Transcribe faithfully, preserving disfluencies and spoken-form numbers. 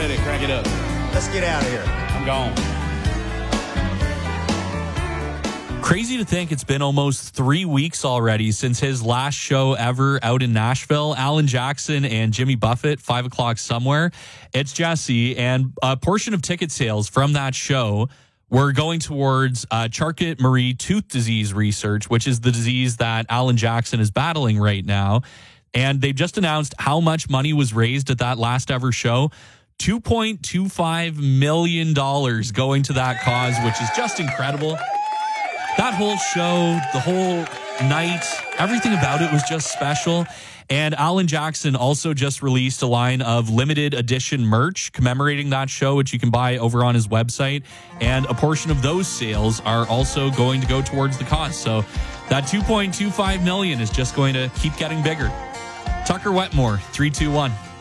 ready. Crank it up. Let's get out of here. I'm gone. Crazy to think it's been almost three weeks already since his last show ever out in Nashville. Alan Jackson and Jimmy Buffett, five o'clock somewhere. It's Jesse, and a portion of ticket sales from that show were going towards uh, Charcot-Marie tooth disease research, which is the disease that Alan Jackson is battling right now. And they just announced how much money was raised at that last ever show. two point two five million dollars going to that cause, which is just incredible. That whole show, the whole night, everything about it was just special. And Alan Jackson also just released a line of limited edition merch commemorating that show, which you can buy over on his website. And a portion of those sales are also going to go towards the cause. So that two point two five million dollars is just going to keep getting bigger. Tucker Wetmore, three two one.